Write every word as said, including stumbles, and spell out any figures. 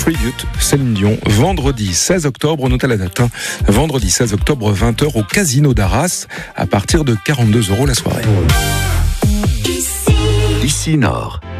Tribute Céline Dion, vendredi seize octobre, notez la date, hein, vendredi seize octobre, vingt heures au Casino d'Arras, à partir de quarante-deux euros la soirée. Ici Nord.